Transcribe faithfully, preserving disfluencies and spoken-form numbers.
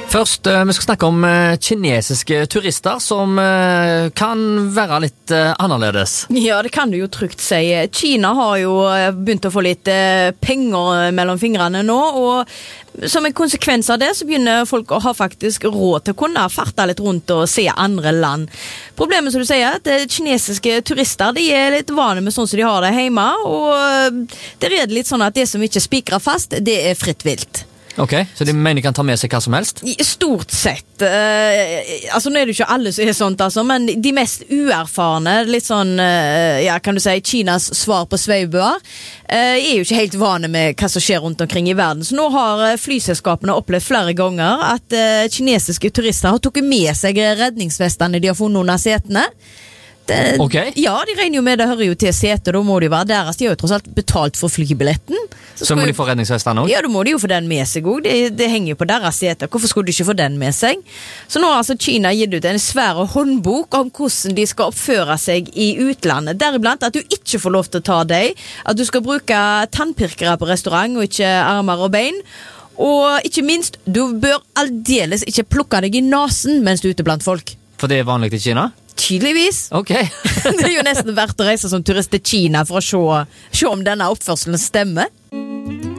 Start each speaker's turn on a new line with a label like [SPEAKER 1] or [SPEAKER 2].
[SPEAKER 1] Først, uh, vi skal snakke om uh, kinesiske turister som uh, kan være litt uh, annerledes.
[SPEAKER 2] Ja, det kan du jo trygt si. Kina har jo begynt å få litt uh, penger mellom fingrene nå, og som en konsekvens av det så begynner folk å ha faktisk råd til å kunne farte litt rundt og se andre land. Problemet som du sier, at kinesiske turister de er litt vane med sånn som de har det hjemme, og det er litt sånn at det som ikke spikrer fast, det er fritt vilt.
[SPEAKER 1] Ok, så de mener de kan ta med seg hva som helst?
[SPEAKER 2] Stort sett. Eh, altså, nå er det jo ikke alle som er sånt, altså, men de mest uerfarne, litt sånn, eh, ja, kan du si, Kinas svar på sveibøer, eh, er jo ikke helt vane med hva som skjer rundt omkring i verden. Så nå har flyselskapene opplevd flere ganger at eh, kinesiske turister har tatt med seg redningsvestene de har funnet under setene. Det,
[SPEAKER 1] okay.
[SPEAKER 2] Ja, de regner jo med det hører jo til setet, da må de være deres. De har jo tross alt betalt for flybilletten.
[SPEAKER 1] Så, så må de få redningsvestene også?
[SPEAKER 2] Ja, da må de jo få den med seg også. Det, det henger jo på deres sete. Hvorfor skulle de ikke få den med seg? Så nå har altså Kina gitt ut en svær håndbok om hvordan de skal oppføre seg i utlandet. Deriblant at du ikke får lov til å ta deg, at du skal bruke tannpirkere på restaurant og ikke armer og bein. Og ikke minst, du bør aldeles ikke plukke deg i nasen mens du er ute blant folk.
[SPEAKER 1] For det er vanlig i Kina?
[SPEAKER 2] Tydeligvis.
[SPEAKER 1] Okay.
[SPEAKER 2] Det er jo nesten verdt å reise som turist til Kina for å se, se om denne oppførselen stemmer.